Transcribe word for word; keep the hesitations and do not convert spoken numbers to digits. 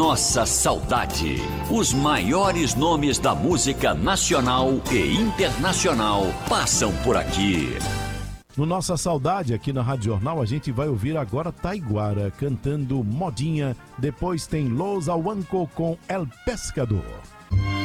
Nossa Saudade. Os maiores nomes da música nacional e internacional passam por aqui. No Nossa Saudade, aqui na Rádio Jornal, a gente vai ouvir agora Taiguara cantando Modinha. Depois tem Los Ahuanco com El Pescador.